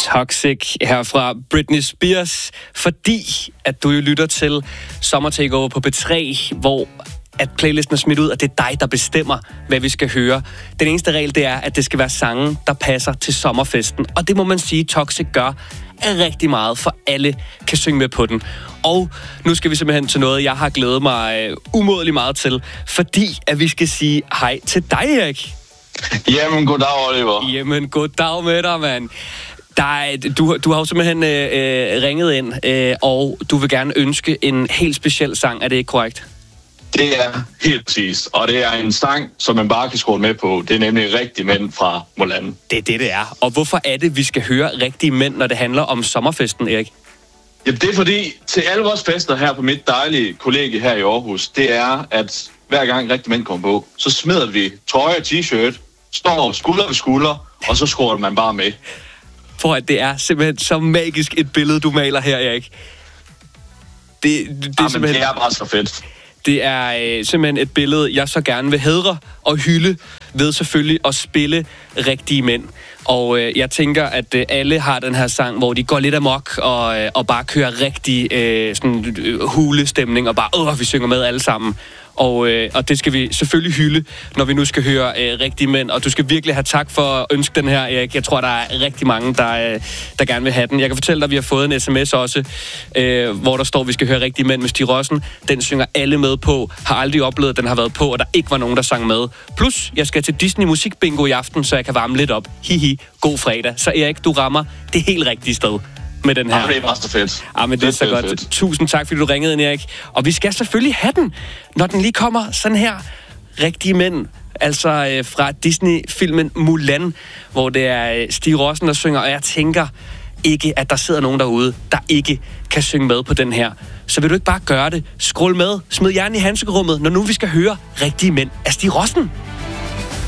Toxic her fra Britney Spears, fordi at du jo lytter til Summer Takeover på B3, hvor at playlisten er smidt ud, og det er dig, der bestemmer, hvad vi skal høre. Den eneste regel, det er, at det skal være sange, der passer til sommerfesten. Og det må man sige, Toxic gør rigtig meget, for alle kan synge med på den. Og nu skal vi simpelthen til noget, jeg har glædet mig umådelig meget til, fordi at vi skal sige hej til dig, Erik. Jamen, goddag, Oliver. Jamen, goddag med dig, mand. Du har jo simpelthen ringet ind, og du vil gerne ønske en helt speciel sang. Er det ikke korrekt? Det er helt præcis, og det er en sang, som man bare kan skrue med på. Det er nemlig Rigtige Mænd fra Mulan. Det er det er. Og hvorfor er det, vi skal høre Rigtige Mænd, når det handler om sommerfesten, Erik? Jamen, det er fordi, til alle vores fester her på mit dejlige kollegie her i Aarhus, det er, at hver gang Rigtige Mænd kommer på, så smider vi trøje og t-shirt, står skulder ved skulder, og så skruer man bare med. For at det er simpelthen så magisk et billede, du maler her, Erik. Det er bare så fedt. Det er simpelthen et billede, jeg så gerne vil hædre og hylde ved selvfølgelig at spille Rigtige Mænd. Og jeg tænker, at alle har den her sang, hvor de går lidt amok og bare kører rigtig sådan hulestemning og bare, vi synger med alle sammen. Og det skal vi selvfølgelig hylde, når vi nu skal høre Rigtige Mænd. Og du skal virkelig have tak for at ønske den her, Erik. Jeg tror, der er rigtig mange, der gerne vil have den. Jeg kan fortælle dig, at vi har fået en sms også, hvor der står, at vi skal høre Rigtige Mænd med Stig Rossen. Den synger alle med på. Har aldrig oplevet, at den har været på, og der ikke var nogen, der sang med. Plus, jeg skal til Disney Musik Bingo i aften, så jeg kan varme lidt op. Hihi, god fredag. Så Erik, du rammer det helt rigtige sted med den her. Ja, det er bare så fedt. Ja, men det er så godt. Fedt. Tusind tak, fordi du ringede ind, Erik. Og vi skal selvfølgelig have den, når den lige kommer sådan her. Rigtige Mænd, altså fra Disney-filmen Mulan, hvor det er Stig Rossen, der synger. Og jeg tænker ikke, at der sidder nogen derude, der ikke kan synge med på den her. Så vil du ikke bare gøre det? Skrål med, smid hjernen i handskerummet, når nu vi skal høre Rigtige Mænd af Stig Rossen.